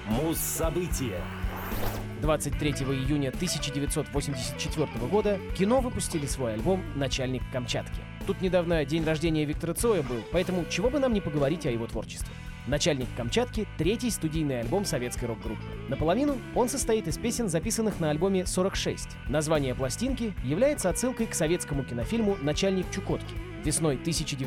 Муз-события. 23 июня 1984 года Кино выпустили свой альбом «Начальник Камчатки». Тут недавно день рождения Виктора Цоя был, поэтому чего бы нам не поговорить о его творчестве. «Начальник Камчатки» — третий студийный альбом советской рок-группы. Наполовину он состоит из песен, записанных на альбоме «46». Название пластинки является отсылкой к советскому кинофильму «Начальник Чукотки». Весной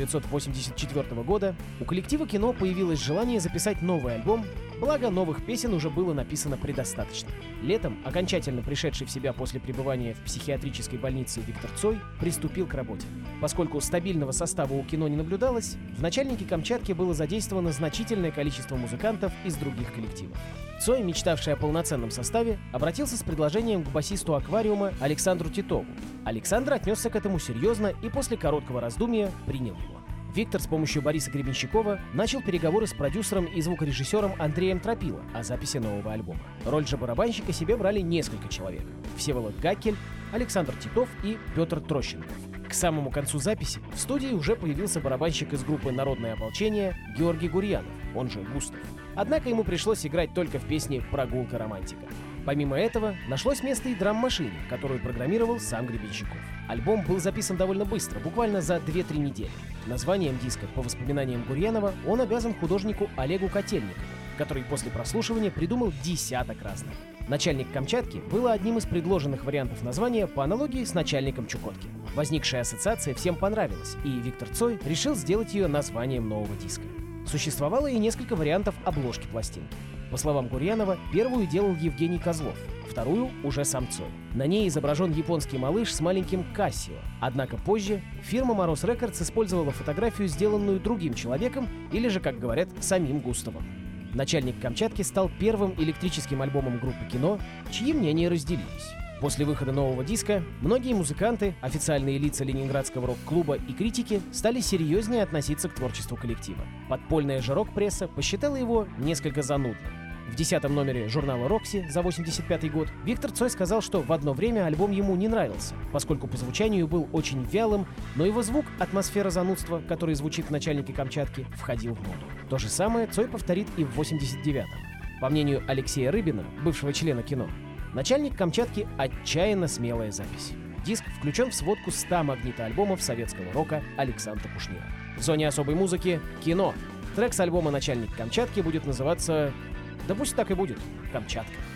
1984 года у коллектива Кино появилось желание записать новый альбом, благо новых песен уже было написано предостаточно. Летом, окончательно пришедший в себя после пребывания в психиатрической больнице Виктор Цой приступил к работе. Поскольку стабильного состава у Кино не наблюдалось, в «Начальнике Камчатки» было задействовано значительное количество музыкантов из других коллективов. Цой, мечтавший о полноценном составе, обратился с предложением к басисту «Аквариума» Александру Титову. Александр отнесся к этому серьезно и после короткого раздумья принял его. Виктор с помощью Бориса Гребенщикова начал переговоры с продюсером и звукорежиссером Андреем Тропило о записи нового альбома. Роль же барабанщика себе брали несколько человек: Всеволод Гакель, Александр Титов и Петр Трощенков. К самому концу записи в студии уже появился барабанщик из группы «Народное ополчение» Георгий Гурьянов, он же Густав. Однако ему пришлось играть только в песне «Прогулка романтика». Помимо этого, нашлось место и драм-машине, которую программировал сам Гребенщиков. Альбом был записан довольно быстро, буквально за 2-3 недели. Названием диска, по воспоминаниям Гурьянова, он обязан художнику Олегу Котельникову, который после прослушивания придумал десяток разных. «Начальник Камчатки» было одним из предложенных вариантов названия по аналогии с «Начальником Чукотки». Возникшая ассоциация всем понравилась, и Виктор Цой решил сделать ее названием нового диска. Существовало и несколько вариантов обложки пластинки. По словам Гурьянова, первую делал Евгений Козлов, вторую — уже сам Цой. На ней изображен японский малыш с маленьким Кассио. Однако позже фирма Мороз Рекордс использовала фотографию, сделанную другим человеком, или же, как говорят, самим Густавом. «Начальник Камчатки» стал первым электрическим альбомом группы Кино, чьи мнения разделились. После выхода нового диска многие музыканты, официальные лица Ленинградского рок-клуба и критики стали серьезнее относиться к творчеству коллектива. Подпольная же рок-пресса посчитала его несколько занудным. В 10-м номере журнала «Рокси» за 1985 год Виктор Цой сказал, что в одно время альбом ему не нравился, поскольку по звучанию был очень вялым, но его звук, атмосфера занудства, который звучит в «Начальнике Камчатки», входил в моду. То же самое Цой повторит и в 1989-м. По мнению Алексея Рыбина, бывшего члена Кино, «Начальник Камчатки» — отчаянно смелая запись. Диск включен в сводку 100 магнитоальбомов советского рока Александра Кушнира. В зоне особой музыки — «Кино». Трек с альбома «Начальник Камчатки» будет называться... Да пусть так и будет. «Камчатка».